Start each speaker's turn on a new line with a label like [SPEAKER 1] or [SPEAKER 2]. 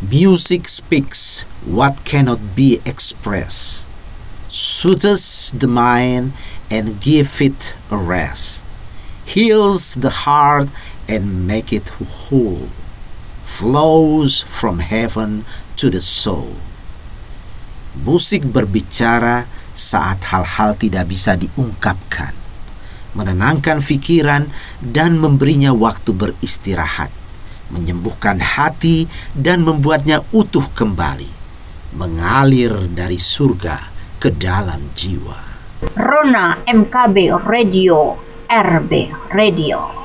[SPEAKER 1] Music speaks what cannot be expressed, soothes the mind and gives it a rest, heals the heart and make it whole, flows from heaven to the soul. Musik berbicara saat hal-hal tidak bisa diungkapkan, menenangkan pikiran dan memberinya waktu beristirahat, menyembuhkan hati dan membuatnya utuh kembali, mengalir dari surga ke dalam jiwa.
[SPEAKER 2] Rona MKB Radio, RB Radio.